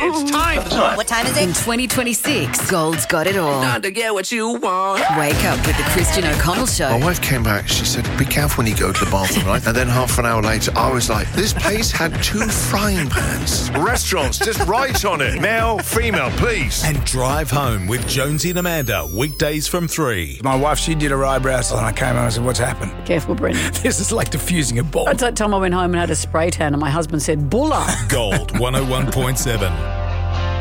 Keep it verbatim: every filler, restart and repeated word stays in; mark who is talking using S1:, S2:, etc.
S1: It's time.
S2: What time is it?
S3: In twenty twenty-six, Gold's got it all.
S1: Time to get what you want.
S3: Wake up with the Christian O'Connell Show.
S4: My wife came back, she said, be careful when you go to the bathroom, right? And then half an hour later, I was like, this place had two frying pans. Restaurants, just write on it. Male, female, please.
S5: And Drive Home with Jonesy and Amanda, weekdays from three.
S6: My wife, she did her eyebrows, and I came home and I said, what's happened?
S7: Careful, Brendan.
S6: This is like diffusing a bomb.
S7: That's that time I went home and had a spray tan and my husband said, Bulla.
S5: Gold one oh one point seven.